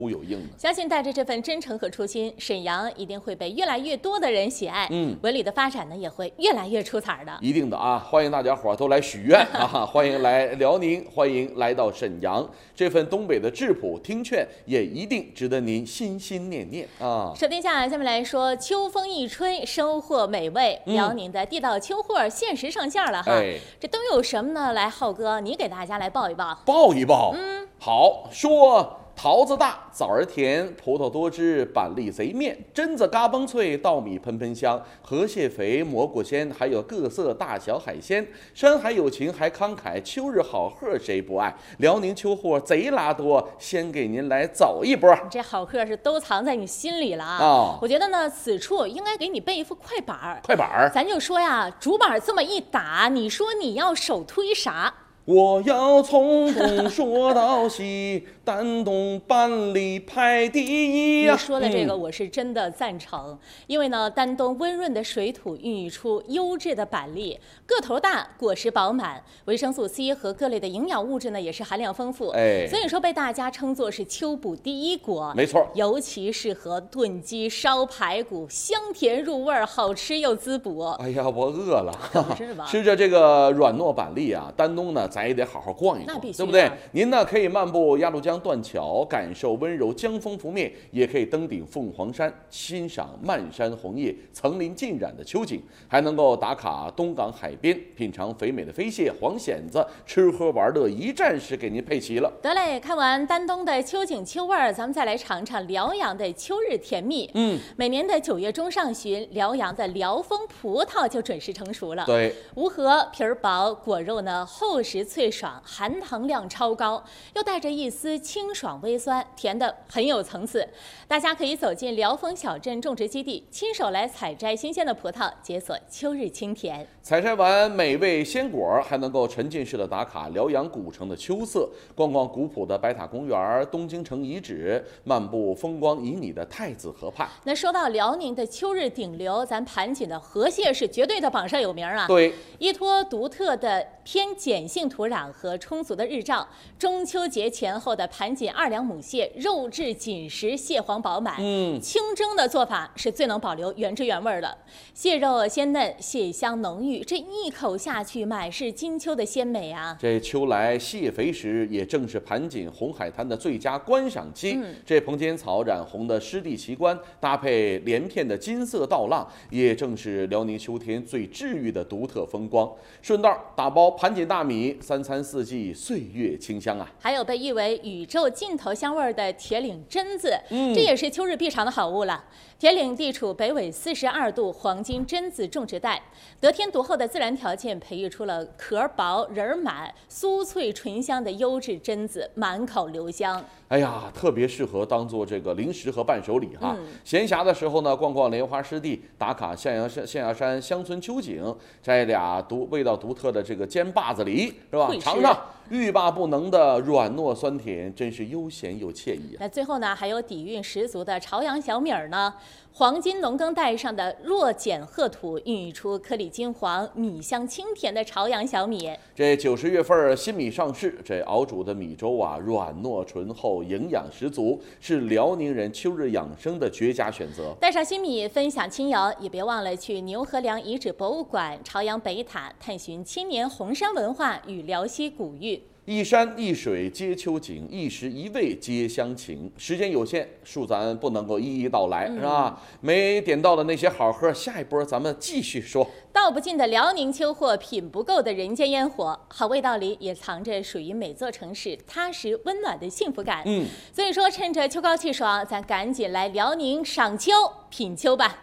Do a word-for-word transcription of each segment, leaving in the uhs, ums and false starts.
有应的。 相信带着这份真诚和初心，沈阳一定会被越来越多的人喜爱。嗯，文旅的发展呢也会越来越出彩的。 一定的啊！欢迎大家伙都来许愿啊！欢迎来辽宁，欢迎来到沈阳。这份东北的质朴听劝也一定值得您心心念念啊！ 首先下下面来说，秋风一吹，收获美味。嗯、辽宁的地道秋货限时上线了哈！哎、这都有什么呢？来，浩哥，你给大家来报一报。 报一报。嗯，好说。桃子大，枣儿甜，葡萄多汁，板栗贼面，榛子嘎嘣脆，稻米喷喷香，河蟹肥，蘑菇鲜，还有各色大小海鲜。山海有情还慷慨，秋日好货谁不爱？辽宁秋货贼拉多，先给您来走一波。 这好货是都藏在你心里了啊！哦、我觉得呢，此处应该给你备一副快板儿。 快板儿， 咱就说呀，竹板这么一打，你说你要首推啥？ 我要从东说到西，丹东板栗排第一呀！ 你说的这个我是真的赞成，嗯、因为呢，丹东温润的水土孕育出优质的板栗，个头大，果实饱满，维生素 C 和各类的营养物质呢也是含量丰富，哎，所以说被大家称作是秋补第一果。 没错， 尤其适合炖鸡、烧排骨，香甜入味，好吃又滋补。 哎呀，我饿了， 是吧？ 吃着这个软糯板栗啊，丹东呢，咱也得好好逛一逛，对不对？您呢可以漫步鸭绿江断桥，感受温柔江风拂面，也可以登顶凤凰山，欣赏漫山红叶、层林尽染的秋景，还能够打卡东港海边，品尝肥美的飞蟹、黄蚬子，吃喝玩乐一站式给您配齐了。 得嘞，看完丹东的秋景秋味儿，咱们再来尝尝辽阳的秋日甜蜜。嗯，每年的九月中上旬，辽阳的辽丰葡萄就准时成熟了。 对， 无核，皮儿薄，果肉呢厚实脆爽，含糖量超高，又带着一丝清爽微酸，甜的很有层次。大家可以走进辽丰小镇种植基地，亲手来采摘新鲜的葡萄，解锁秋日清甜。 采摘完美味鲜果，还能够沉浸式的打卡辽阳古城的秋色，逛逛古朴的白塔公园、东京城遗址，漫步风光旖旎的太子河畔。 那说到辽宁的秋日顶流，咱盘锦的河蟹是绝对的榜上有名啊。 对， 依托独特的偏碱性土壤和充足的日照，中秋节前后的盘锦二两母蟹肉质紧实，蟹黄饱满。嗯，清蒸的做法是最能保留原汁原味的，蟹肉鲜嫩，蟹香浓郁，这一口下去满是金秋的鲜美啊！ 这秋来蟹肥时，也正是盘锦红海滩的最佳观赏期。嗯、这蓬间草染红的湿地奇观，搭配连片的金色稻浪，也正是辽宁秋天最治愈的独特风光。顺道打包盘锦大米，三餐四季岁月清香啊！ 还有被誉为宇宙尽头香味的铁岭榛子，嗯、这也是秋日必尝的好物了。铁岭地处北纬四十二度黄金榛子种植带，得天独厚的自然条件培育出了壳薄仁满、酥脆醇香的优质榛子，满口留香。 哎呀，特别适合当做这个零食和伴手礼哈。嗯、闲暇的时候呢，逛逛莲花湿地，打卡象牙山象牙山乡村秋景，摘俩独味道独特的这个尖把子梨，是吧？尝尝欲罢不能的软糯酸甜，真是悠闲又惬意啊。 那最后呢，还有底蕴十足的朝阳小米儿呢。黄金农耕带上的落碱褐土，孕育出颗粒金黄、米香清甜的朝阳小米。 这九十月份新米上市，这熬煮的米粥啊，软糯醇厚，营养十足，是辽宁人秋日养生的绝佳选择。 带上新米，分享亲友，也别忘了去牛河梁遗址博物馆、朝阳北塔，探寻千年红山文化与辽西古玉。 一山一水皆秋景，一食一味皆乡情。时间有限，恕咱不能够一一道来，嗯、是吧？没点到的那些好喝，下一波咱们继续说。 道不尽的辽宁秋货，品不够的人间烟火，好味道里也藏着属于每座城市踏实温暖的幸福感。嗯，所以说趁着秋高气爽，咱赶紧来辽宁赏秋品秋吧。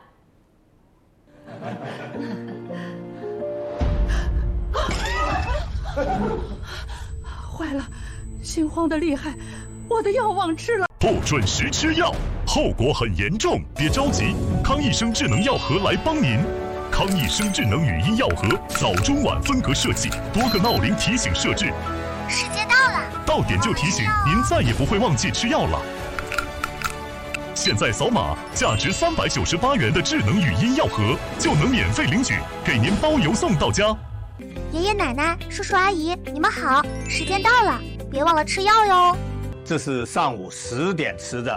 坏了，心慌的厉害，我的药忘吃了。 不准时吃药，后果很严重。别着急，康益生智能药盒来帮您。康益生智能语音药盒，早中晚分隔设计，多个闹铃提醒设置。 时间到了， 到点就提醒，您再也不会忘记吃药了。现在扫码，价值三百九十八元的智能语音药盒就能免费领取，给您包邮送到家。 爷爷奶奶、叔叔阿姨，你们好，时间到了，别忘了吃药哟。 这是上午十点吃的。